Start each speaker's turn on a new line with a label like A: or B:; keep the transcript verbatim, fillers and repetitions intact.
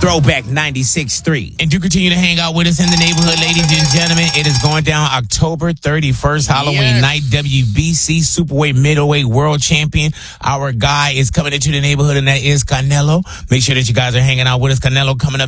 A: Throwback ninety-six point three.
B: And do continue to hang out with us in the neighborhood, ladies and gentlemen. It is going down October thirty-first, Halloween
A: Yes.
B: night. W B C Superweight Middleweight World Champion. Our guy is coming into the neighborhood, and that is Canelo. Make sure that you guys are hanging out with us. Canelo coming up